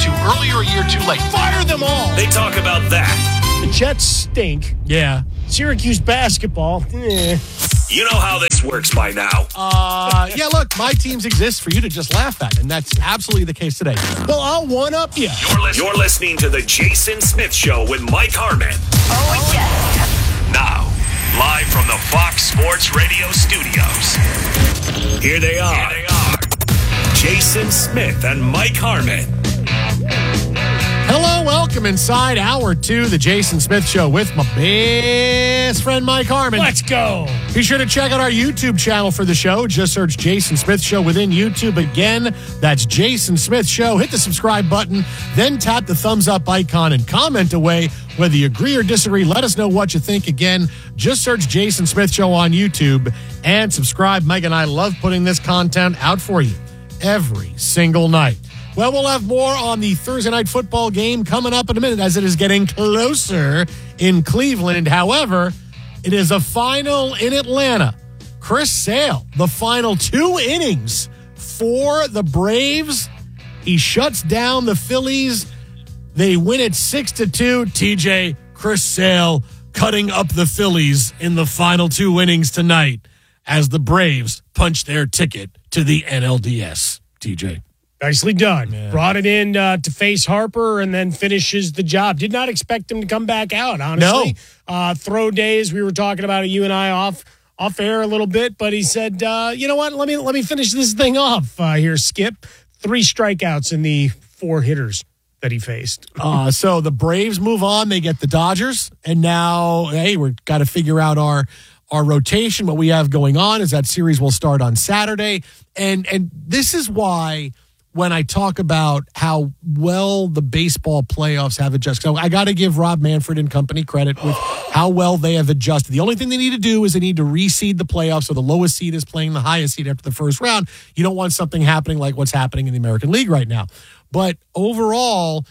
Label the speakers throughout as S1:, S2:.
S1: too early or a year too late. Fire them all.
S2: They talk about that.
S3: The Jets stink.
S4: Yeah.
S3: Syracuse basketball.
S2: You know how this works by now.
S4: Yeah, look, my teams exist for you to just laugh at, and that's absolutely the case today.
S3: Well, I'll one-up you.
S2: You're listening to The Jason Smith Show with Mike Harmon.
S5: Oh, yeah.
S2: Now, live from the Fox Sports Radio studios. Here they are. Jason Smith and Mike Harmon.
S4: Hello, welcome inside Hour 2, The Jason Smith Show with my best friend Mike Harmon.
S3: Let's go.
S4: Be sure to check out our YouTube channel for the show. Just search Jason Smith Show within YouTube. Again, that's Jason Smith Show. Hit the subscribe button, then tap the thumbs up icon and comment away. Whether you agree or disagree, let us know what you think. Again, just search Jason Smith Show on YouTube and subscribe. Mike and I love putting this content out for you every single night. Well, we'll have more on the Thursday night football game coming up in a minute as it is getting closer in Cleveland. However, it is a final in Atlanta. Chris Sale, the final 2 innings for the Braves. He shuts down the Phillies. They win it 6-2. TJ, Chris Sale cutting up the Phillies in the final 2 innings tonight as the Braves punch their ticket to the NLDS. TJ.
S3: Nicely done.
S4: Yeah.
S3: Brought it in to face Harper and then finishes the job. Did not expect him to come back out, honestly. No. Throw days, we were talking about it, you and I off air a little bit, but he said, you know what, let me finish this thing off here, Skip. 3 strikeouts in the 4 hitters that he faced.
S4: So the Braves move on. They get the Dodgers. And now, hey, we've got to figure out our rotation. What we have going on is that series will start on Saturday. And this is why when I talk about how well the baseball playoffs have adjusted. So I got to give Rob Manfred and company credit with how well they have adjusted. The only thing they need to do is they need to reseed the playoffs so the lowest seed is playing the highest seed after the first round. You don't want something happening like what's happening in the American League right now. But overall,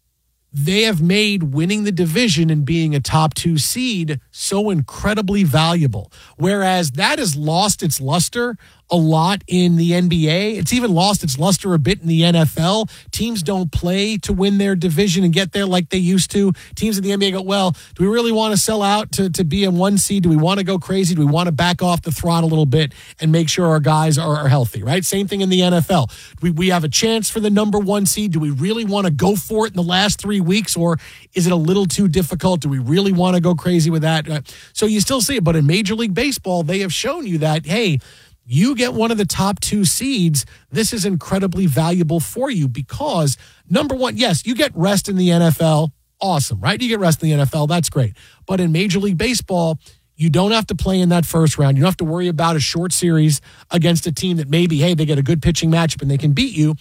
S4: they have made winning the division and being a top 2 seed so incredibly valuable. Whereas that has lost its luster a lot in the NBA. It's even lost its luster a bit in the NFL. Teams don't play to win their division and get there like they used to. Teams in the NBA go, well, do we really want to sell out to be in 1 seed? Do we want to go crazy? Do we want to back off the throttle a little bit and make sure our guys are healthy, right? Same thing in the NFL. We have a chance for the number 1 seed. Do we really want to go for it in the last 3 weeks, or is it a little too difficult? Do we really want to go crazy with that? So you still see it. But in Major League Baseball, they have shown you that, hey, you get one of the top 2 seeds, this is incredibly valuable for you because, number one, yes, you get rest in the NFL. Awesome, right? You get rest in the NFL. That's great. But in Major League Baseball, you don't have to play in that first round. You don't have to worry about a short series against a team that maybe, hey, they get a good pitching matchup and they can beat you.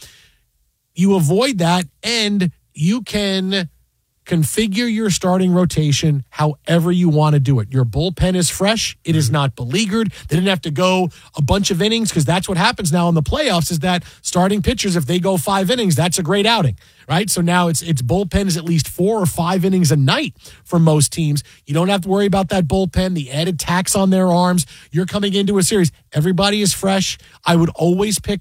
S4: You avoid that, and you can configure your starting rotation however you want to do it. Your bullpen is fresh. It is not beleaguered. They didn't have to go a bunch of innings because that's what happens now in the playoffs is that starting pitchers, if they go 5 innings, that's a great outing, right? So now it's bullpen is at least 4 or 5 innings a night for most teams. You don't have to worry about that bullpen, the added tax on their arms. You're coming into a series. Everybody is fresh. I would always pick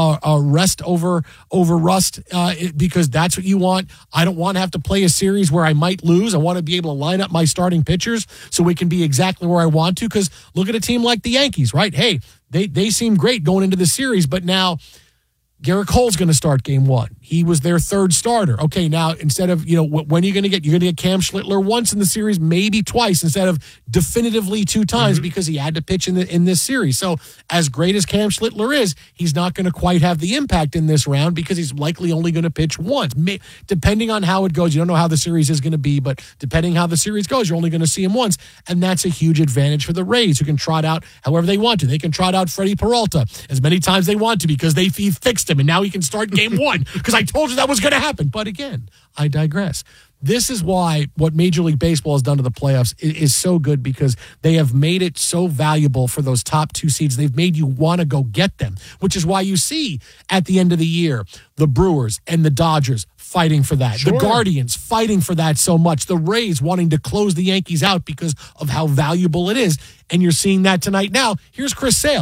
S4: rest over rust because that's what you want. I don't want to have to play a series where I might lose. I want to be able to line up my starting pitchers so we can be exactly where I want to, because look at a team like the Yankees, right? Hey, they seem great going into the series, but now Garrett Cole's going to start game 1. He was their 3rd starter. Okay, now instead of, when are you going to get? You're going to get Cam Schlittler once in the series, maybe twice, instead of definitively 2 times because he had to pitch in this series. So as great as Cam Schlittler is, he's not going to quite have the impact in this round because he's likely only going to pitch once. Depending on how it goes, you don't know how the series is going to be, but depending how the series goes, you're only going to see him once. And that's a huge advantage for the Rays, who can trot out however they want to. They can trot out Freddie Peralta as many times they want to because he fixed him, and now he can start game 1 because I told you that was going to happen. But again, I digress. This is why what Major League Baseball has done to the playoffs is so good, because they have made it so valuable for those top 2 seeds. They've made you want to go get them, which is why you see at the end of the year, the Brewers and the Dodgers fighting for that. Sure. The Guardians fighting for that so much. The Rays wanting to close the Yankees out because of how valuable it is. And you're seeing that tonight. Now, here's Chris Sale.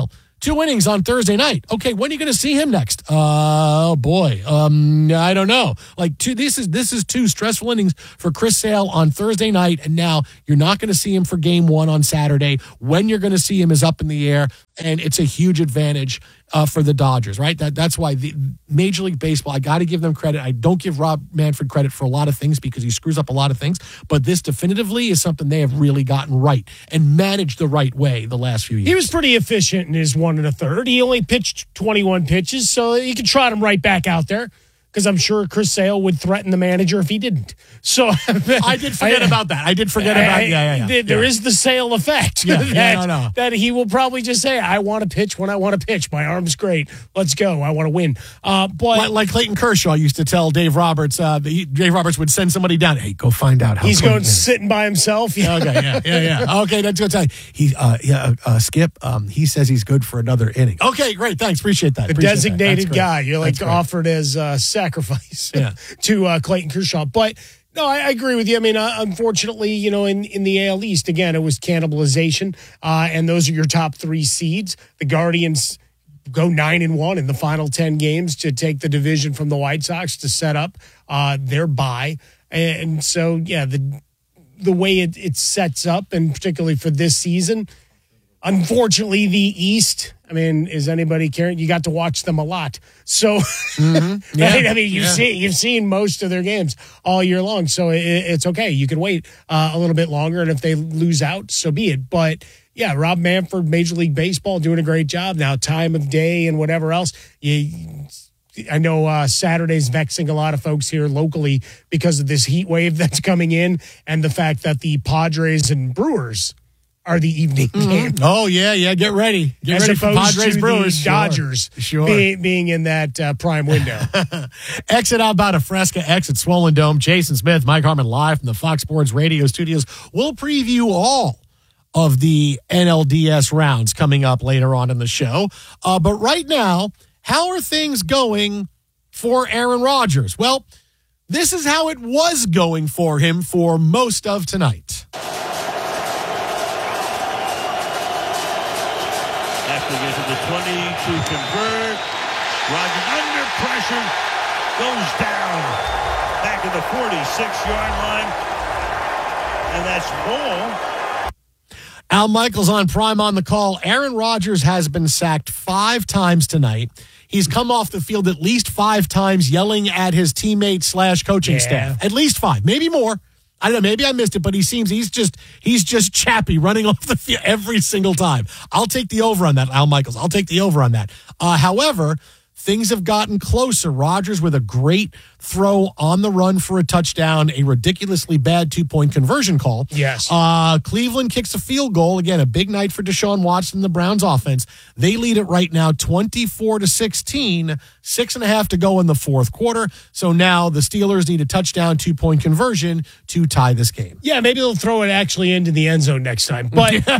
S4: 2 innings on Thursday night. Okay, when are you going to see him next? Oh boy, I don't know. Like this is 2 stressful innings for Chris Sale on Thursday night, and now you're not going to see him for Game 1 on Saturday. When you're going to see him is up in the air, and it's a huge advantage for the Dodgers, right? That's why the Major League Baseball, I got to give them credit. I don't give Rob Manfred credit for a lot of things because he screws up a lot of things, but this definitively is something they have really gotten right and managed the right way the last few years.
S3: He was pretty efficient in his 1 1/3. He only pitched 21 pitches, so you could trot him right back out there. Because I'm sure Chris Sale would threaten the manager if he didn't. So
S4: I did forget about that. I did forget about
S3: There is the Sale effect
S4: no.
S3: that he will probably just say, I want to pitch when I want to pitch. My arm's great. Let's go. I want to win. But
S4: like Clayton Kershaw used to tell Dave Roberts, Dave Roberts would send somebody down. Hey, go find out how
S3: he's going sitting by himself.
S4: Yeah. Okay, Okay, that's good time. Skip. He says he's good for another inning. Okay, great. Thanks. Appreciate that.
S3: The designated guy. You're like offered as sacrifice to Clayton Kershaw. But no, I agree with you. I mean, unfortunately, in the AL East, again, it was cannibalization, and those are your top 3 seeds. The Guardians go 9-1 in the final 10 games to take the division from the White Sox to set up their bye. And so, the way it sets up, and particularly for this season, unfortunately, the East, I mean, is anybody caring? You got to watch them a lot. So, right? I mean, you've seen most of their games all year long. So it's okay. You can wait a little bit longer. And if they lose out, so be it. But yeah, Rob Manfred, Major League Baseball, doing a great job. Now, time of day and whatever else. I know Saturday's vexing a lot of folks here locally because of this heat wave that's coming in and the fact that the Padres and Brewers are the evening game.
S4: Oh, yeah. Get ready. Get
S3: As
S4: ready for Padres,
S3: to
S4: Brewers.
S3: The Dodgers being in that prime window.
S4: Exit out about a Fresca, exit Swollen Dome. Jason Smith, Mike Harmon live from the Fox Sports Radio studios. We'll preview all of the NLDS rounds coming up later on in the show. But right now, how are things going for Aaron Rodgers? Well, this is how it was going for him for most of tonight.
S6: After they get to the 20 to convert, Rodgers under pressure goes down back at the 46-yard line, and that's ball.
S4: Al Michaels on Prime on the call. Aaron Rodgers has been sacked 5 times tonight. He's come off the field at least 5 times yelling at his teammates / coaching staff. At least 5, maybe more. I don't know, maybe I missed it, but he's just chappy running off the field every single time. I'll take the over on that, Al Michaels. I'll take the over on that. However, things have gotten closer. Rodgers with a great throw on the run for a touchdown, a ridiculously bad 2-point conversion call.
S3: Yes.
S4: Cleveland kicks a field goal. Again, a big night for Deshaun Watson, the Browns offense. They lead it right now 24-16, 6.5 to go in the fourth quarter. So now the Steelers need a touchdown 2-point conversion to tie this game.
S3: Yeah, maybe they'll throw it actually into the end zone next time. But look,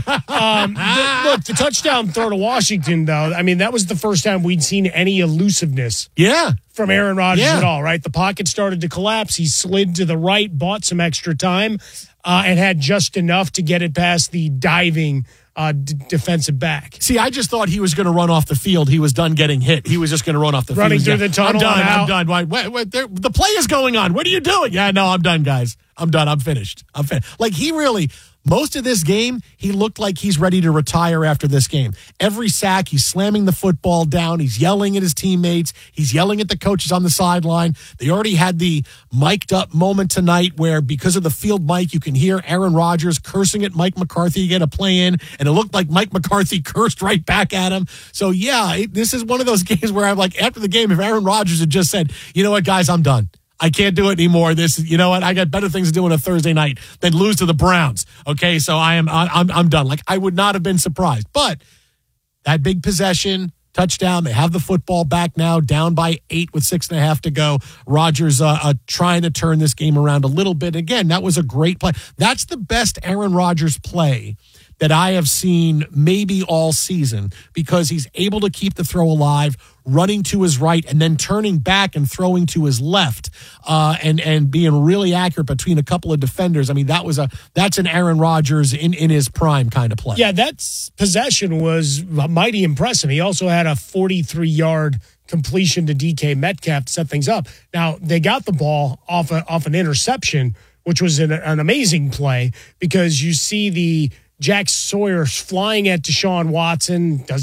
S3: the touchdown throw to Washington, though, I mean, that was the first time we'd seen any elusiveness. From Aaron Rodgers at all, right? The pocket started to collapse. He slid to the right, bought some extra time, and had just enough to get it past the diving defensive back.
S4: See, I just thought he was going to run off the field. He was done getting hit. He was just going to run off the field.
S3: Running through the tunnel.
S4: I'm done. The play is going on. What are you doing? Yeah, no, I'm done, guys. I'm done. I'm finished. Like, he really... Most of this game, he looked like he's ready to retire after this game. Every sack, he's slamming the football down. He's yelling at his teammates. He's yelling at the coaches on the sideline. They already had the mic'd up moment tonight where because of the field mic, you can hear Aaron Rodgers cursing at Mike McCarthy to get a play in, and it looked like Mike McCarthy cursed right back at him. So, yeah, this is one of those games where I'm like, after the game, if Aaron Rodgers had just said, you know what, guys, I'm done. I can't do it anymore. You know what? I got better things to do on a Thursday night than lose to the Browns. Okay, so I'm done. Like, I would not have been surprised. But that big possession, touchdown, they have the football back now, down by 8 with 6.5 to go. Rodgers trying to turn this game around a little bit. Again, that was a great play. That's the best Aaron Rodgers play that I have seen maybe all season because he's able to keep the throw alive, running to his right and then turning back and throwing to his left, and being really accurate between a couple of defenders. I mean, that's an Aaron Rodgers in his prime kind of play.
S3: Yeah, that possession was mighty impressive. He also had a 43-yard completion to DK Metcalf to set things up. Now, they got the ball off an interception, which was an amazing play, because you see the Jack Sawyer flying at Deshaun Watson, does